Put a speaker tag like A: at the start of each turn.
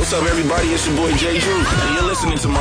A: What's up, everybody? It's your boy Jay Drew, and you're listening to my